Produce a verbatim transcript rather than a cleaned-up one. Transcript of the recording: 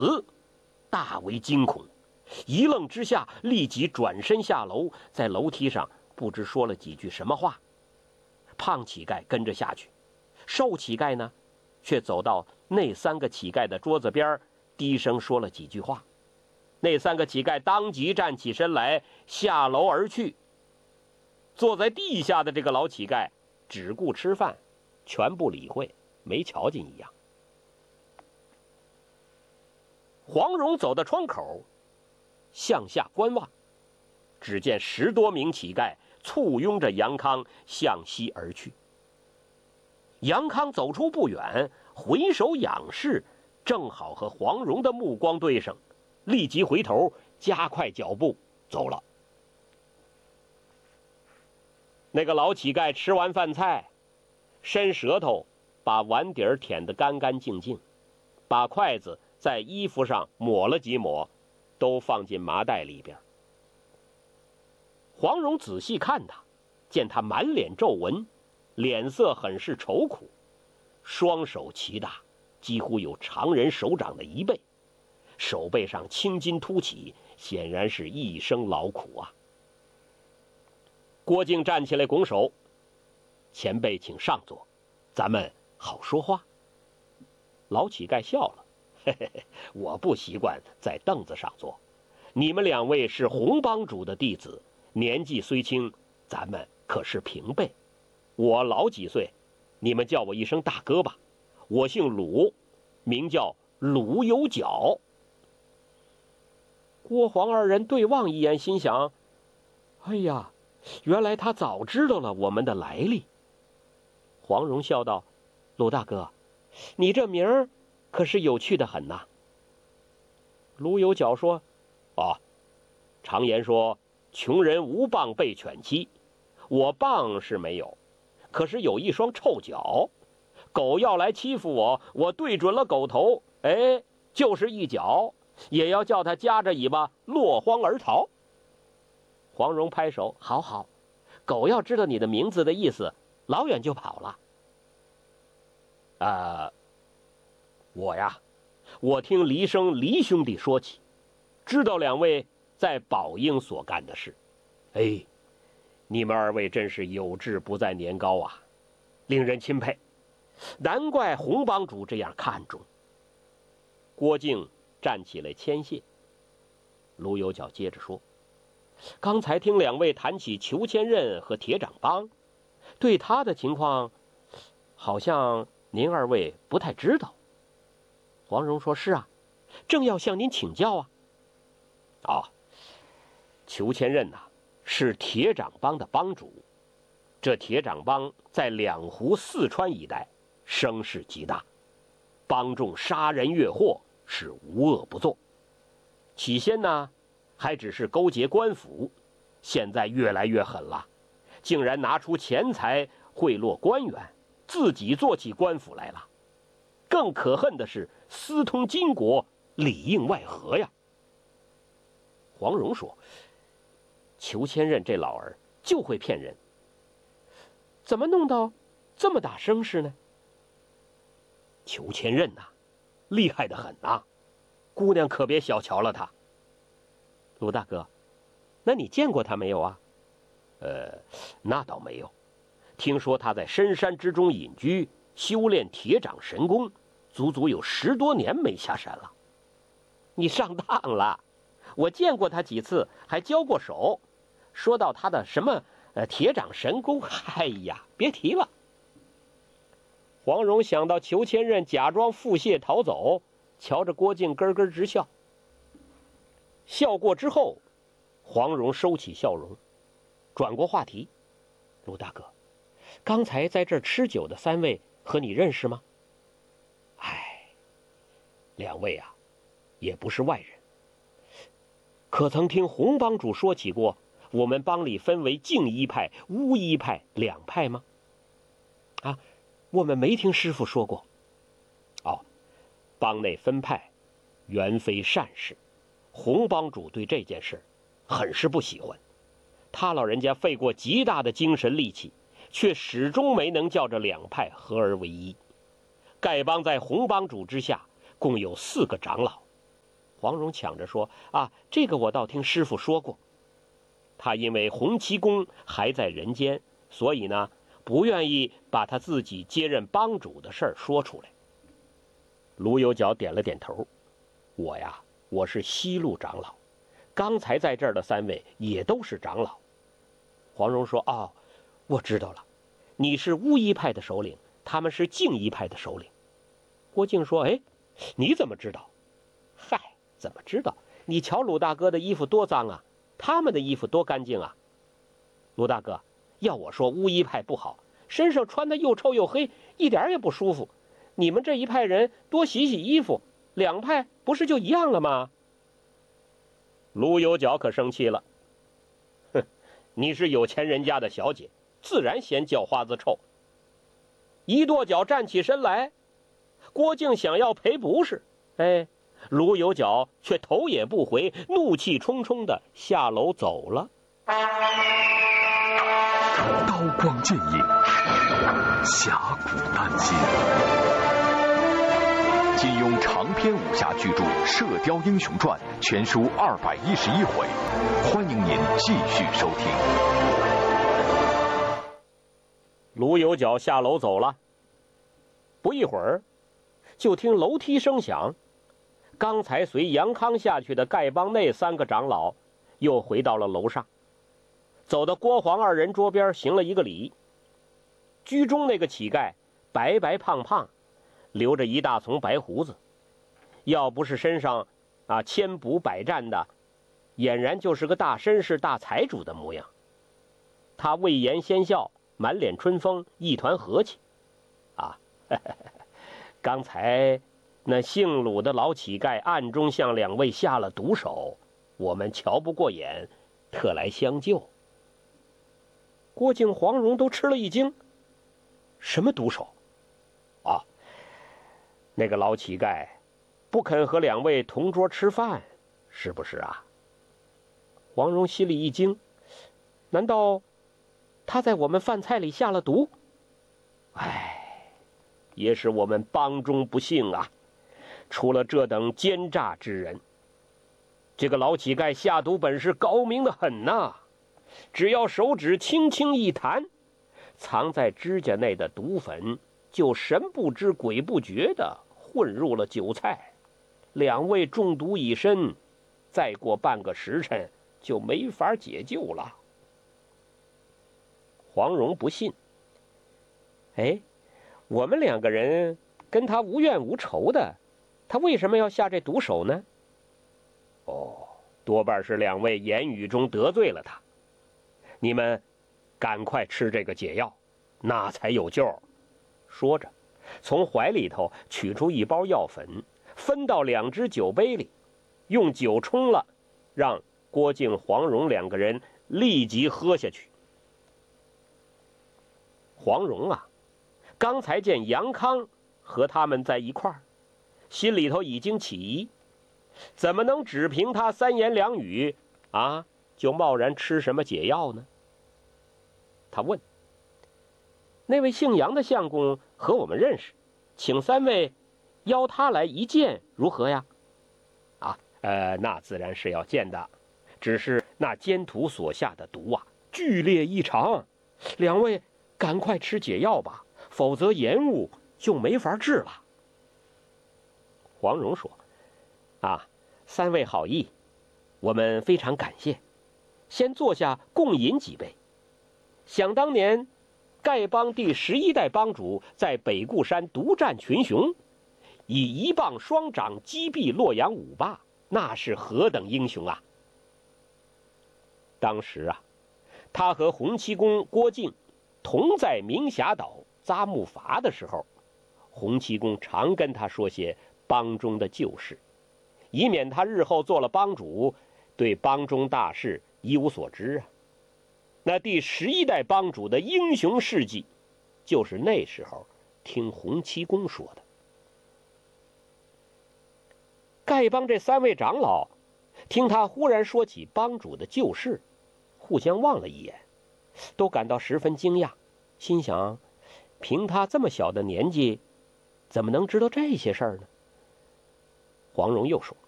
大为惊恐，一愣之下立即转身下楼，在楼梯上不知说了几句什么话。胖乞丐跟着下去，瘦乞丐呢却走到那三个乞丐的桌子边，低声说了几句话。那三个乞丐当即站起身来，下楼而去。坐在地下的这个老乞丐只顾吃饭，全不理会，没瞧见一样。黄蓉走到窗口，向下观望，只见十多名乞丐簇拥着杨康向西而去。杨康走出不远，回首仰视，正好和黄蓉的目光对上，立即回头，加快脚步走了。那个老乞丐吃完饭菜，伸舌头把碗底儿舔得干干净净，把筷子在衣服上抹了几抹，都放进麻袋里边。黄蓉仔细看他，见他满脸皱纹，脸色很是愁苦，双手齐大，几乎有常人手掌的一倍，手背上青筋凸起，显然是一生劳苦啊。郭靖站起来拱手：“前辈请上座，咱们好说话。”老乞丐笑了：“嘿嘿嘿，我不习惯在凳子上坐，你们两位是洪帮主的弟子，年纪虽轻，咱们可是平辈。我老几岁，你们叫我一声大哥吧。我姓鲁，名叫鲁有脚。”郭黄二人对望一眼，心想：哎呀，原来他早知道了我们的来历。黄蓉笑道：“鲁大哥，你这名儿可是有趣的很呐。”鲁有脚说：“啊，常言说穷人无棒被犬欺，我棒是没有，可是有一双臭脚，狗要来欺负我，我对准了狗头，哎，就是一脚，也要叫它夹着尾巴落荒而逃。”黄蓉拍手：“好好，狗要知道你的名字的意思，老远就跑了。”呃，我呀，我听黎生黎兄弟说起，知道两位在宝应所干的事。哎，你们二位真是有志不在年高啊，令人钦佩，难怪洪帮主这样看重。郭靖站起来谦谢。卢有脚接着说：“刚才听两位谈起裘千仞和铁掌帮，对他的情况，好像您二位不太知道。”黄蓉说：“是啊，正要向您请教啊。”啊，裘千仞呐、啊，是铁掌帮的帮主。这铁掌帮在两湖四川一带声势极大，帮众杀人越货，是无恶不作。起先呢，还只是勾结官府，现在越来越狠了，竟然拿出钱财贿赂官员，自己做起官府来了。更可恨的是私通金国，里应外合呀。黄蓉说：“裘千仞这老儿就会骗人，怎么弄到这么大声势呢？”裘千仞呐、啊，厉害得很呐，姑娘可别小瞧了他。鲁大哥，那你见过他没有啊？呃，那倒没有。听说他在深山之中隐居，修炼铁掌神功，足足有十多年没下山了。你上当了，我见过他几次，还交过手。说到他的什么呃铁掌神功，哎呀，别提了。黄蓉想到裘千仞假装腹泻逃走，瞧着郭靖咯咯直笑。笑过之后，黄蓉收起笑容，转过话题：“鲁大哥，刚才在这儿吃酒的三位和你认识吗？”“哎，两位啊，也不是外人。可曾听洪帮主说起过，我们帮里分为净一派、巫一派两派吗？”“啊，我们没听师傅说过。”“哦，帮内分派，原非善事。洪帮主对这件事很是不喜欢，他老人家费过极大的精神力气，却始终没能叫这两派合而为一。丐帮在洪帮主之下共有四个长老， 黄蓉抢着说：“啊，这个我倒听师傅说过。他因为洪七公还在人间，所以呢，不愿意把他自己接任帮主的事儿说出来。”卢有角点了点头：“我呀，我是西路长老，刚才在这儿的三位也都是长老。”黄蓉说：“哦，我知道了，你是巫医派的首领，他们是净医派的首领。”郭靖说：“哎，你怎么知道？”“嗨，怎么知道？你瞧鲁大哥的衣服多脏啊，他们的衣服多干净啊。鲁大哥，要我说巫医派不好，身上穿的又臭又黑，一点也不舒服。你们这一派人多洗洗衣服，两派不是就一样了吗？”卢有角可生气了：“哼，你是有钱人家的小姐，自然嫌脚花子臭。”一跺脚站起身来，郭靖想要赔不是，哎，卢有角却头也不回，怒气冲冲地下楼走了。 刀光剑影，侠骨丹心。金庸长篇武侠巨著《射雕英雄传》全书二百一十一回，欢迎您继续收听。 卢有角下楼走了，不一会儿，就听楼梯声响，刚才随杨康下去的丐帮内三个长老又回到了楼上，走到郭黄二人桌边行了一个礼。居中那个乞丐白白胖胖，留着一大丛白胡子，要不是身上啊千补百战的，俨然就是个大绅士大财主的模样。他魏颜先笑，满脸春风，一团和气啊呵呵刚才那姓鲁的老乞丐暗中向两位下了毒手，我们瞧不过眼，特来相救。郭靖、黄蓉都吃了一惊：“什么毒手？”“啊，那个老乞丐不肯和两位同桌吃饭，是不是啊？”黄蓉心里一惊：“难道他在我们饭菜里下了毒？哎，也是我们帮中不幸啊，出了这等奸诈之人。这个老乞丐下毒本事高明的很呐，只要手指轻轻一弹，藏在指甲内的毒粉就神不知鬼不觉地混入了酒菜，两位中毒已深，再过半个时辰就没法解救了。”黄蓉不信：“哎，我们两个人跟他无怨无仇的，他为什么要下这毒手呢？”“哦，多半是两位言语中得罪了他。你们赶快吃这个解药，那才有救。”说着，从怀里头取出一包药粉，分到两只酒杯里，用酒冲了，让郭靖、黄蓉两个人立即喝下去。黄蓉啊，刚才见杨康和他们在一块儿，心里头已经起疑，怎么能只凭他三言两语啊，就贸然吃什么解药呢？他问：“那位姓杨的相公和我们认识，请三位邀他来一见如何呀？”“啊，呃，那自然是要见的，只是那奸徒所下的毒啊，剧烈异常，两位赶快吃解药吧，否则延误就没法治了。”黄蓉说：“啊，三位好意，我们非常感谢，先坐下共饮几杯。想当年丐帮第十一代帮主在北固山独战群雄，以一棒双掌击毙洛阳五霸，那是何等英雄啊！当时啊，他和洪七公郭靖同在明霞岛扎木筏的时候，洪七公常跟他说些帮中的旧事，以免他日后做了帮主，对帮中大事一无所知啊。那第十一代帮主的英雄事迹，就是那时候听洪七公说的。丐帮这三位长老听他忽然说起帮主的旧事，互相望了一眼，都感到十分惊讶，心想：凭他这么小的年纪，怎么能知道这些事儿呢？黄蓉又说：“